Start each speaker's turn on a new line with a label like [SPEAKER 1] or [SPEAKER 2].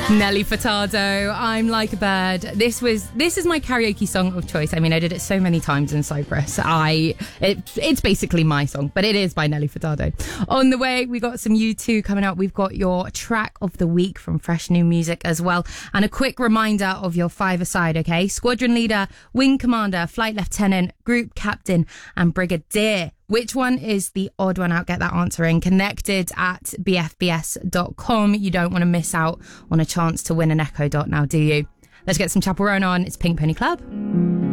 [SPEAKER 1] Nelly Furtado, I'm Like a Bird. This is my karaoke song of choice. I mean, I did it so many times in Cyprus. It's basically my song, but it is by Nelly Furtado. On the way, we got some U2 coming up. We've got your track of the week from Fresh New Music as well. And a quick reminder of your five-a-side, okay? Squadron leader, wing commander, flight lieutenant, group captain, and brigadier. Which one is the odd one out? Get that answer in. Connected at bfbs.com. You don't want to miss out on a chance to win an Echo Dot now, do you? Let's get some Chapel Roan on. It's Pink Pony Club.